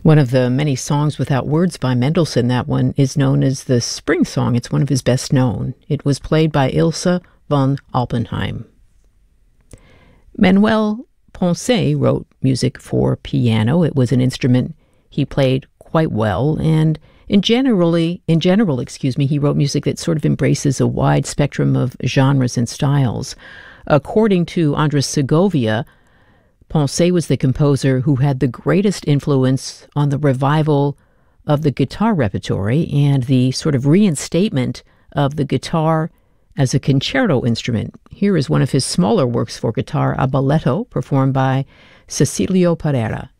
One of the many songs without words by Mendelssohn, that one is known as the Spring Song. It's one of his best known. It was played by Ilse von Oppenheim. Manuel Ponce wrote music for piano. It was an instrument he played quite well, and in general, he wrote music that sort of embraces a wide spectrum of genres and styles. According to Andres Segovia, Ponce was the composer who had the greatest influence on the revival of the guitar repertory and the sort of reinstatement of the guitar as a concerto instrument. Here is one of his smaller works for guitar, a balletto, performed by Cecilio Pereira.